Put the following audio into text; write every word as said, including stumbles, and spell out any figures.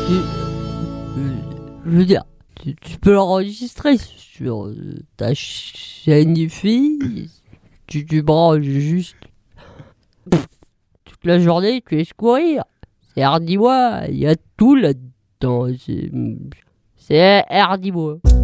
tu, je veux dire, tu, tu peux l'enregistrer sur ta chaîne IFI. Tu, tu branches juste toute la journée, tu laisses courir. C'est Hardy Bois, il y a tout là-dedans. C'est, c'est Hardy Bois.